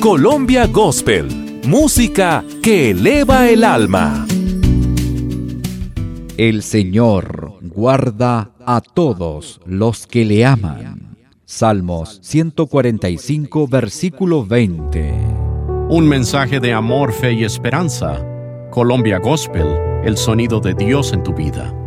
Colombia Gospel, música que eleva el alma. El Señor guarda a todos los que le aman. Salmos 145, versículo 20. Un mensaje de amor, fe y esperanza. Colombia Gospel, el sonido de Dios en tu vida.